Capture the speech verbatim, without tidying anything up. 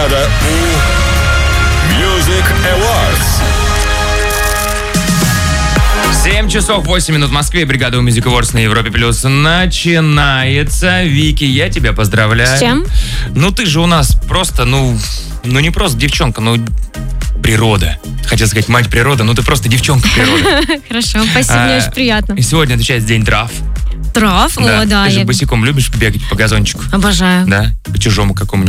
Олимпиада у Music Awards. семь часов восемь минут в Москве. Бригада у Music Awards на Европе Плюс начинается. Вики, я тебя поздравляю. С чем? Ну, ты же у нас просто, ну, ну не просто девчонка, ну, природа. Хотел сказать мать природа, но ты просто девчонка природа. Хорошо, спасибо, мне очень приятно. И сегодня отвечает День трав. Трав? О, да. Ты же босиком любишь бегать по газончику? Обожаю. Да? По чужому какому-нибудь.